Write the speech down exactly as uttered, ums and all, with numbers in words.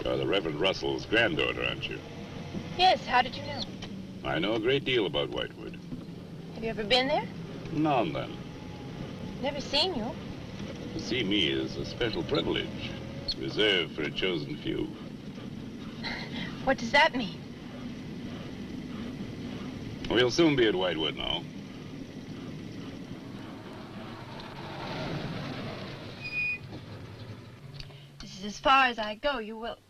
You're the Reverend Russell's granddaughter, aren't you? Yes, how did you know? I know a great deal about Whitewood. Have you ever been there? Now and then. Never seen you. To see me is a special privilege, reserved for a chosen few. What does that mean? We'll soon be at Whitewood now. This is as far as I go. You will...